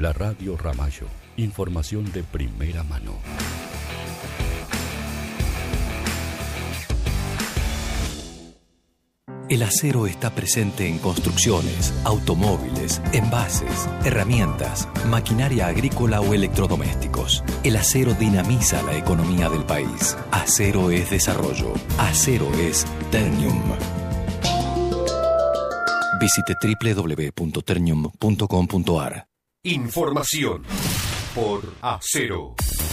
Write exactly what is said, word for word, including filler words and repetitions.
La Radio Ramallo. Información de primera mano. El acero está presente en construcciones, automóviles, envases, herramientas, maquinaria agrícola o electrodomésticos. El acero dinamiza la economía del país. Acero es desarrollo. Acero es Ternium. Visite doble u doble u doble u punto ternium punto com punto a r. Información por Acero.